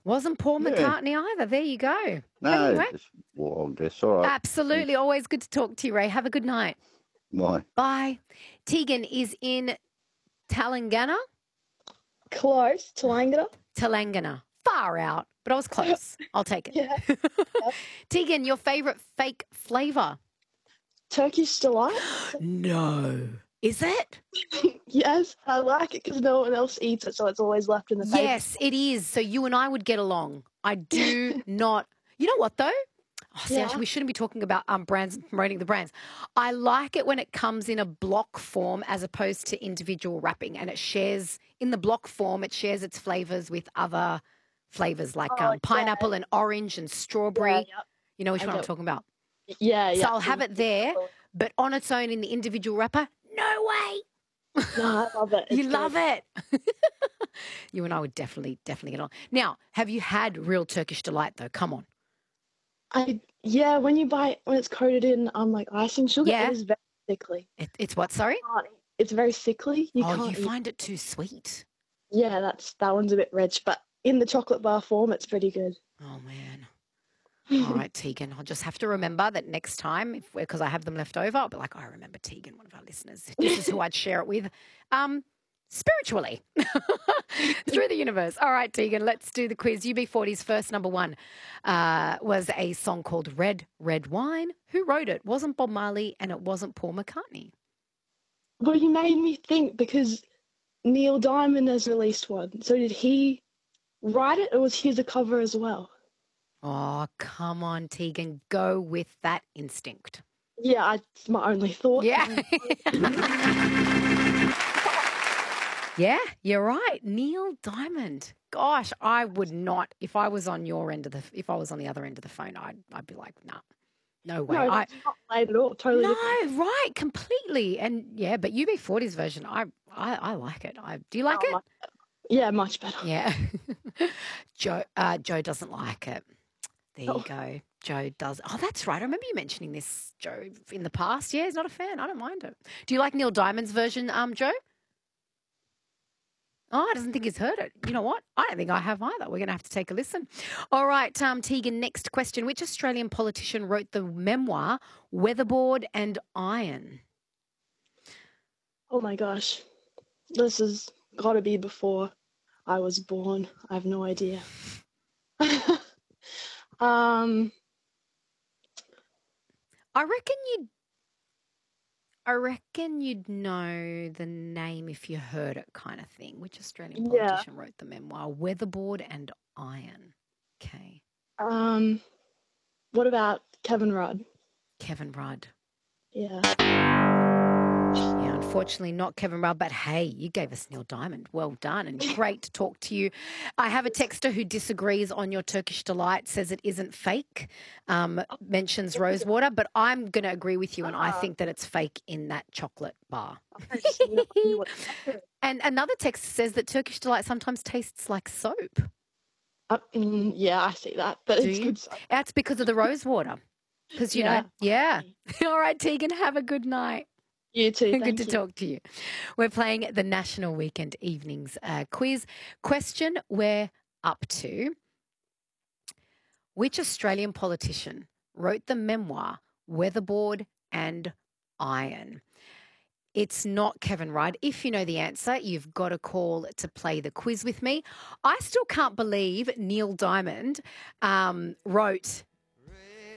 Wasn't Paul Yeah. McCartney either. There you go. No, Anyway, just wild guess. All right. absolutely. Always good to talk to you, Ray. Have a good night. Bye. Bye. Tegan is in Telangana. Close. Telangana. Far out, but I was close. I'll take it. Yeah. Tegan, your favourite fake flavour? Turkish delight. No. Is it? Yes, I like it because no one else eats it, so it's always left in the paper. Yes, it is. So you and I would get along. I do not. You know what, though? Oh, see, actually, we shouldn't be talking about brands and promoting the brands. I like it when it comes in a block form as opposed to individual wrapping, and it shares, in the block form, it shares its flavours with other flavours like pineapple and orange and strawberry. Yeah, You know which one I'm talking about? Yeah. So I'll have it there, but on its own in the individual wrapper, no way. No, I love it. You love it. You and I would definitely get on. Now, have you had real Turkish delight though? Come on. When you buy it, when it's coated in like icing sugar, it is very sickly. It's what? Sorry. It's very sickly. You find it too sweet. Yeah, that one's a bit rich, but in the chocolate bar form, it's pretty good. Oh man. All right, Tegan. I'll just have to remember that next time, because I have them left over, I'll be like, I remember Tegan, one of our listeners. This is who I'd share it with. Spiritually through the universe. All right, Tegan, let's do the quiz. UB40's first number one was a song called Red, Red Wine. Who wrote it? Wasn't Bob Marley and it wasn't Paul McCartney. Well, you made me think because Neil Diamond has released one. So did he write it or was his a cover as well? Oh, come on, Tegan. Go with that instinct. Yeah, it's my only thought. Yeah. Yeah, you're right. Neil Diamond. Gosh, I would not, if I was on your end of if I was on the other end of the phone, I'd be like, nah, no way. No, it's not played at all. Totally different. Right, completely. And yeah, but UB40's version, I like it. Do you like it? Yeah, much better. Yeah. Joe doesn't like it. There you go. Joe does. Oh, that's right. I remember you mentioning this, Joe, in the past. Yeah, he's not a fan. I don't mind it. Do you like Neil Diamond's version, Joe? Oh, I doesn't think he's heard it. You know what? I don't think I have either. We're going to have to take a listen. All right, Tegan, next question. Which Australian politician wrote the memoir Weatherboard and Iron? Oh, my gosh. This has got to be before I was born. I have no idea. I reckon you'd know the name if you heard it, kind of thing. Which Australian politician wrote the memoir Weatherboard and Iron? Okay. What about Kevin Rudd? Kevin Rudd. Yeah. Yeah, unfortunately not Kevin Rudd, but hey, you gave us Neil Diamond. Well done and great to talk to you. I have a texter who disagrees on your Turkish delight, says it isn't fake, mentions rosewater, but I'm going to agree with you and I think that it's fake in that chocolate bar. And another text says that Turkish delight sometimes tastes like soap. Yeah, I see that, but it's good soap. That's because of the rosewater. Because, you know, All right, Tegan, have a good night. You too. Good to talk to you. We're playing the National Weekend Evenings quiz. Question we're up to. Which Australian politician wrote the memoir Weatherboard and Iron? It's not Kevin Rudd. If you know the answer, you've got a call to play the quiz with me. I still can't believe Neil Diamond wrote